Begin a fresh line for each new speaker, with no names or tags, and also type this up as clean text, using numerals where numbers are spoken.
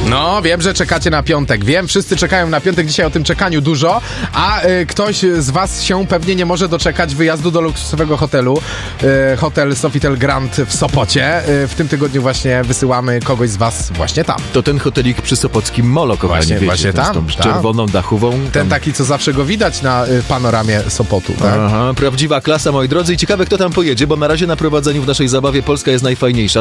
No, wiem, że czekacie na piątek. Wiem, wszyscy czekają na piątek, dzisiaj o tym czekaniu dużo, a ktoś z was się pewnie nie może doczekać wyjazdu do luksusowego hotelu. Hotel Sofitel Grand w Sopocie. W tym tygodniu właśnie wysyłamy kogoś z was właśnie tam.
To ten hotelik przy Sopockim Molo, kochani,
Właśnie
wiecie,
tam,
z tą
tam.
czerwoną dachową.
Ten taki, co zawsze go widać na panoramie Sopotu, tak?
Aha, prawdziwa klasa, moi drodzy. I ciekawe, kto tam pojedzie, bo na razie na prowadzeniu w naszej zabawie Polska jest najfajniejsza.